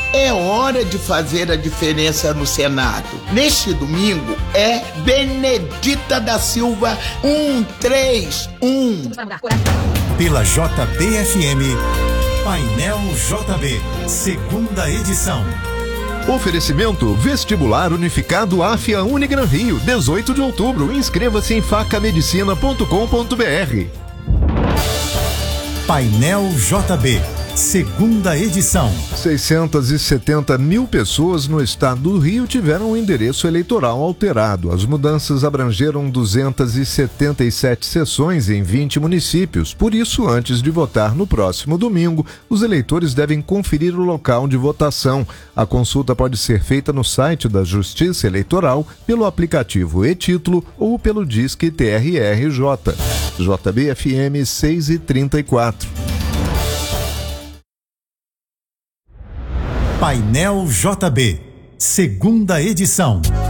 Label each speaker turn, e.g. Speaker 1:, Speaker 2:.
Speaker 1: É hora de fazer a diferença no Senado. Neste domingo é Benedita da Silva 131.
Speaker 2: Pela JBFM, Painel JB, segunda edição.
Speaker 3: Oferecimento Vestibular Unificado AFIA Unigran Rio, 18 de outubro. Inscreva-se em facamedicina.com.br.
Speaker 2: Painel JB, segunda edição.
Speaker 3: 670 mil pessoas no estado do Rio tiveram o endereço eleitoral alterado. As mudanças abrangeram 277 sessões em 20 municípios. Por isso, antes de votar no próximo domingo, os eleitores devem conferir o local de votação. A consulta pode ser feita no site da Justiça Eleitoral, pelo aplicativo e-Título ou pelo Disque TRRJ. JBFM 6h34.
Speaker 2: Painel JB, segunda edição.